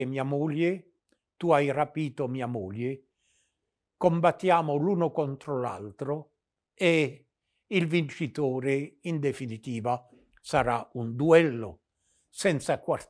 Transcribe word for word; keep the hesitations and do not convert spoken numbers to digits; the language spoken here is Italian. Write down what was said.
mia moglie, tu hai rapito mia moglie, combattiamo l'uno contro l'altro e il vincitore in definitiva sarà un duello senza quartiere